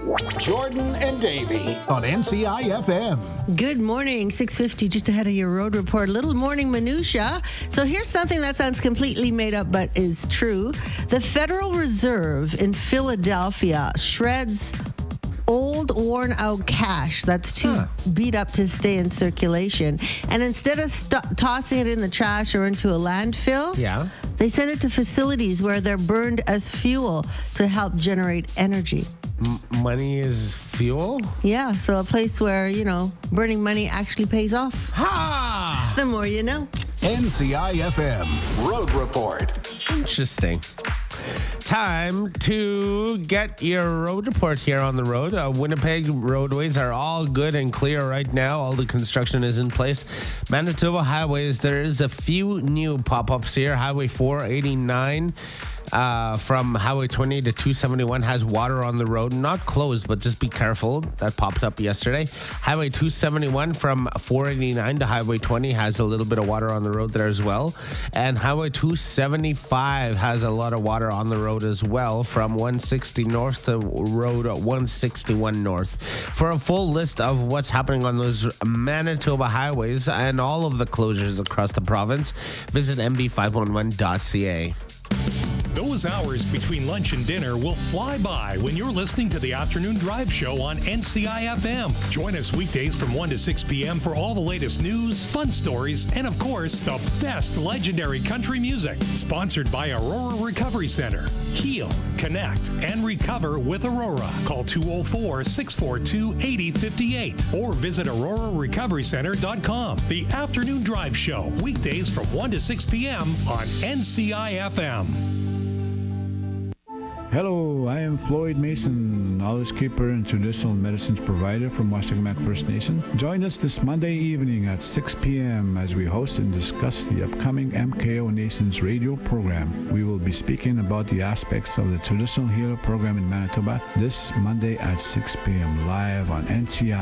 Jordan and Davey on NCIFM. Good morning, 6:50, just ahead of your road report. Little morning minutia. So here's something that sounds completely made up but is true. The Federal Reserve in Philadelphia shreds old, worn-out cash that's too beat up to stay in circulation. And instead of tossing it in the trash or into a landfill, they send it to facilities where they're burned as fuel to help generate energy. Money is fuel? Yeah, so a place where, burning money actually pays off. Ha! The more you know. NCIFM Road Report. Interesting. Time to get your road report here on the road. Winnipeg roadways are all good and clear right now. All the construction is in place. Manitoba highways, there is a few new pop-ups here. Highway 489 from Highway 20 to 271 has water on the road. Not closed, but just be careful. That popped up yesterday. Highway 271 from 489 to Highway 20 has a little bit of water on the road there as well. And Highway 275 has a lot of water on the road as well from 160 north to Road 161 north. For a full list of what's happening on those Manitoba highways and all of the closures across the province, visit mb511.ca. Those hours between lunch and dinner will fly by when you're listening to the Afternoon Drive Show on NCIFM. Join us weekdays from 1 to 6 p.m. for all the latest news, fun stories, and of course, the best legendary country music. Sponsored by Aurora Recovery Center. Heal, connect, and recover with Aurora. Call 204-642-8058 or visit aurorarecoverycenter.com. The Afternoon Drive Show, weekdays from 1 to 6 p.m. on NCIFM. Hello, I am Floyd Mason, knowledge keeper and traditional medicines provider from Wasakmak First Nation. Join us this Monday evening at 6 p.m. as we host and discuss the upcoming MKO Nations radio program. We will be speaking about the aspects of the traditional healer program in Manitoba this Monday at 6 p.m. live on NCI.